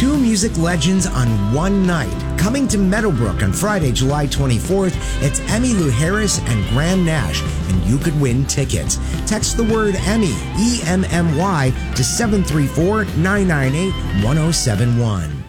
Two music legends on one night. Coming to Meadowbrook on Friday, July 24th, it's Emmylou Harris and Graham Nash, and you could win tickets. Text the word Emmy, E-M-M-Y, to 734-998-1071.